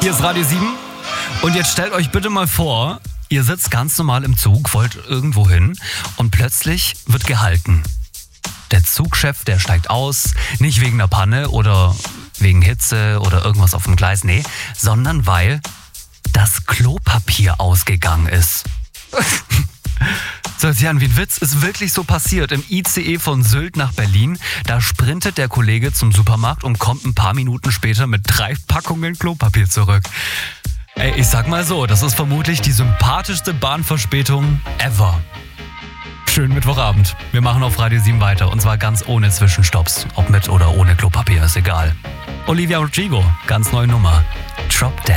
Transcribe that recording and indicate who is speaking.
Speaker 1: Hier ist Radio 7 und jetzt stellt euch bitte mal vor, ihr sitzt ganz normal im Zug, wollt irgendwo hin und plötzlich wird gehalten. Der Zugchef, der steigt aus, nicht wegen einer Panne oder wegen Hitze oder irgendwas auf dem Gleis, nee, sondern weil das Klopapier ausgegangen ist. So, ja, wie ein Witz, ist wirklich so passiert. Im ICE von Sylt nach Berlin, da sprintet der Kollege zum Supermarkt und kommt ein paar Minuten später mit 3 Packungen Klopapier zurück. Ey, ich sag mal so, das ist vermutlich die sympathischste Bahnverspätung ever. Schönen Mittwochabend. Wir machen auf Radio 7 weiter und zwar ganz ohne Zwischenstopps. Ob mit oder ohne Klopapier, ist egal. Olivia Rodrigo, ganz neue Nummer. Drop Dead.